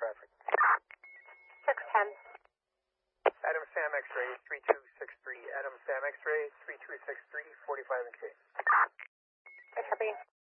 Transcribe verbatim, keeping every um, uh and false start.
traffic. six ten. Adam Sam X-ray three two six three. Adam Sam X-ray three two six three, forty-five and K. I copy.